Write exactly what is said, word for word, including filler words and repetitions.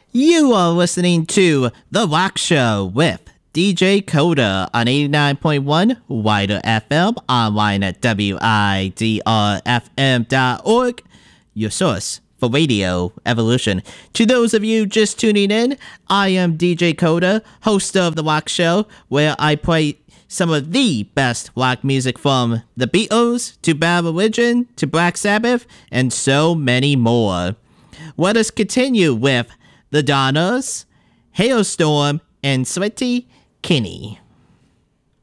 You are listening to The Rock Show with D J Coda on eighty-nine point one Wider F M, online at W I D R F M dot org, your source for radio evolution. To those of you just tuning in, I am D J Coda, host of The Rock Show, where I play some of the best rock music from the Beatles to Bad Religion to Black Sabbath and so many more. Let us continue with The Donnas, Hailstorm, and Sweaty Kinney.